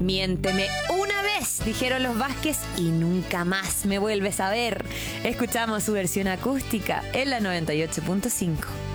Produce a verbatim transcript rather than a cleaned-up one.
Miénteme una vez, dijeron los Vázquez, y nunca más me vuelves a ver. Escuchamos su versión acústica en la noventa y ocho punto cinco.